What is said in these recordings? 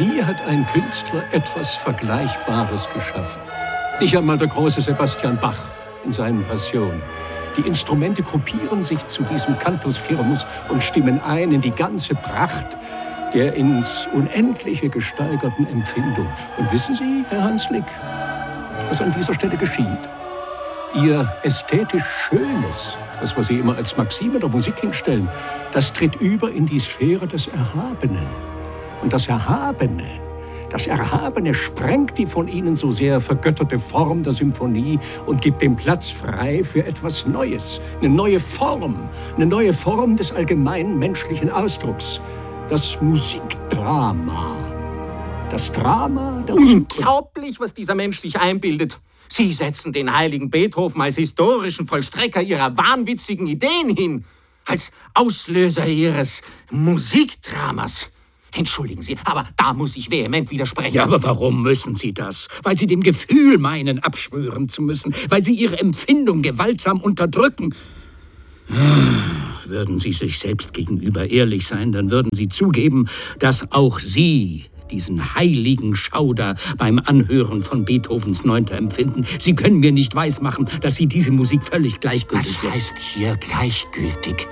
Nie hat ein Künstler etwas Vergleichbares geschaffen. Nicht einmal der große Sebastian Bach in seinen Passionen. Die Instrumente gruppieren sich zu diesem Cantus firmus und stimmen ein in die ganze Pracht der ins Unendliche gesteigerten Empfindung. Und wissen Sie, Herr Hanslick, was an dieser Stelle geschieht? Ihr ästhetisch Schönes, das, was Sie immer als Maxime der Musik hinstellen, das tritt über in die Sphäre des Erhabenen. Und das Erhabene sprengt die von Ihnen so sehr vergötterte Form der Symphonie und gibt den Platz frei für etwas Neues, eine neue Form des allgemeinen menschlichen Ausdrucks. Das Musikdrama. Das Drama der Unglaublich, was dieser Mensch sich einbildet. Sie setzen den heiligen Beethoven als historischen Vollstrecker Ihrer wahnwitzigen Ideen hin. Als Auslöser Ihres Musikdramas. Entschuldigen Sie, aber da muss ich vehement widersprechen. Ja, aber warum müssen Sie das? Weil Sie dem Gefühl meinen, abschwören zu müssen. Weil Sie Ihre Empfindung gewaltsam unterdrücken. Würden Sie sich selbst gegenüber ehrlich sein, dann würden Sie zugeben, dass auch Sie diesen heiligen Schauder beim Anhören von Beethovens 9. empfinden. Sie können mir nicht weismachen, dass Sie diese Musik völlig gleichgültig lässt. Was heißt hier gleichgültig?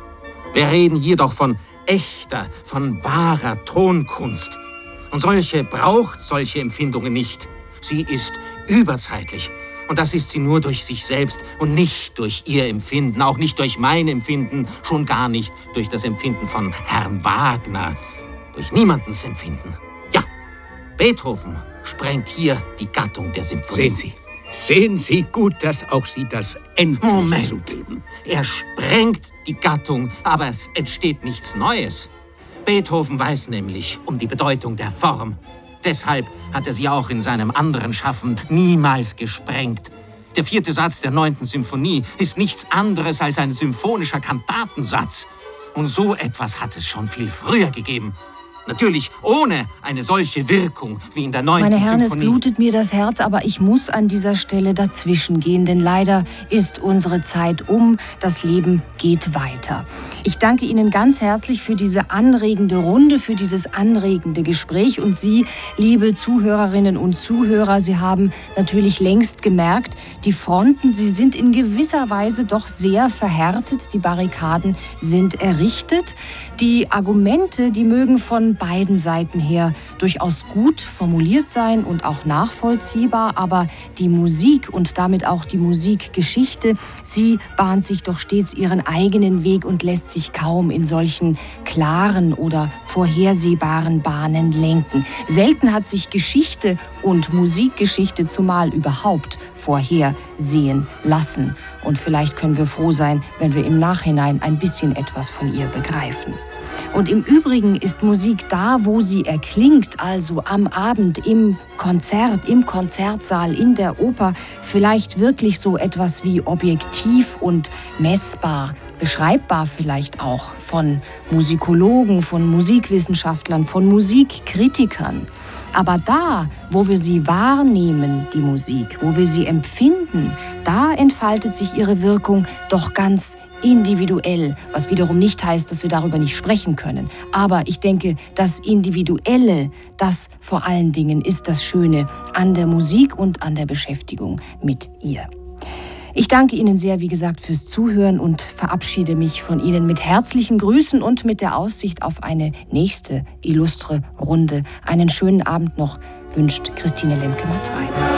Wir reden hier doch von echter, von wahrer Tonkunst. Und solche braucht solche Empfindungen nicht. Sie ist überzeitlich. Und das ist sie nur durch sich selbst und nicht durch ihr Empfinden, auch nicht durch mein Empfinden, schon gar nicht durch das Empfinden von Herrn Wagner, durch niemandens Empfinden. Ja, Beethoven sprengt hier die Gattung der Symphonie. Sehen Sie gut, dass auch Sie das endlich zugeben. Er sprengt die Gattung, aber es entsteht nichts Neues. Beethoven weiß nämlich um die Bedeutung der Form. Deshalb hat er sie auch in seinem anderen Schaffen niemals gesprengt. Der 4. Satz der 9. Symphonie ist nichts anderes als ein symphonischer Kantatensatz. Und so etwas hat es schon viel früher gegeben. Natürlich ohne eine solche Wirkung wie in der 9. Meine Herren, Symphonie. es blutet mir das Herz, aber ich muss an dieser Stelle dazwischen gehen, denn leider ist unsere Zeit um. Das Leben geht weiter. Ich danke Ihnen ganz herzlich für diese anregende Runde, für dieses anregende Gespräch. Und Sie, liebe Zuhörerinnen und Zuhörer, Sie haben natürlich längst gemerkt, die Fronten, sie sind in gewisser Weise doch sehr verhärtet. Die Barrikaden sind errichtet. Die Argumente, die mögen von beiden Seiten her durchaus gut formuliert sein und auch nachvollziehbar, aber die Musik und damit auch die Musikgeschichte, sie bahnt sich doch stets ihren eigenen Weg und lässt sich kaum in solchen klaren oder vorhersehbaren Bahnen lenken. Selten hat sich Geschichte und Musikgeschichte zumal überhaupt vorhersehen lassen. Und vielleicht können wir froh sein, wenn wir im Nachhinein ein bisschen etwas von ihr begreifen. Und im Übrigen ist Musik da, wo sie erklingt, also am Abend im Konzert, im Konzertsaal, in der Oper, vielleicht wirklich so etwas wie objektiv und messbar, beschreibbar vielleicht auch von Musikologen, von Musikwissenschaftlern, von Musikkritikern. Aber da, wo wir sie wahrnehmen, die Musik, wo wir sie empfinden, da entfaltet sich ihre Wirkung doch ganz individuell, was wiederum nicht heißt, dass wir darüber nicht sprechen können. Aber ich denke, das Individuelle, das vor allen Dingen ist das Schöne an der Musik und an der Beschäftigung mit ihr. Ich danke Ihnen sehr, wie gesagt, fürs Zuhören und verabschiede mich von Ihnen mit herzlichen Grüßen und mit der Aussicht auf eine nächste illustre Runde. Einen schönen Abend noch, wünscht Christine Lemke-Mattwein.